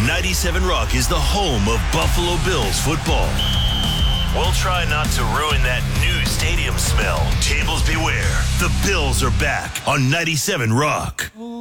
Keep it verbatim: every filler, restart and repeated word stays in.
ninety-seven Rock is the home of Buffalo Bills football. We'll try not to ruin that new stadium smell. Tables beware. The Bills are back on ninety-seven Rock.